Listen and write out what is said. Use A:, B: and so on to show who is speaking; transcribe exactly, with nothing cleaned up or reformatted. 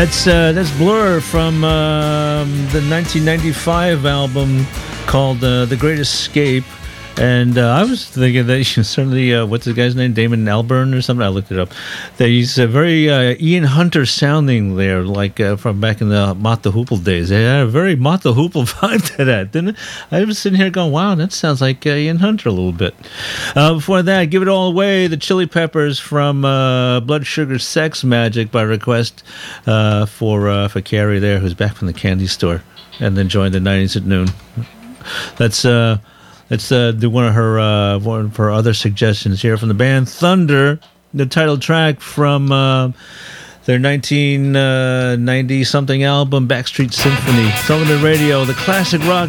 A: That's uh, that's Blur from um, the nineteen ninety-five album called uh, "The Great Escape." And uh, I was thinking that you certainly, uh, what's the guy's name? Damon Albarn or something? I looked it up. That he's uh, very uh, Ian Hunter sounding there, like uh, from back in the Mott the Hoople days. They had a very Mott the Hoople vibe to that, didn't it? I was sitting here going, wow, that sounds like uh, Ian Hunter a little bit. Uh, before that, Give It All Away, the Chili Peppers from uh, Blood Sugar Sex Magic by request uh, for, uh, for Carrie there, who's back from the candy store and then joined the nineties at noon. That's... Uh, Let's uh, do one of her uh, one of her other suggestions here from the band Thunder, the title track from uh, their nineteen ninety something album, Backstreet Symphony. Sullivan Radio, the classic rock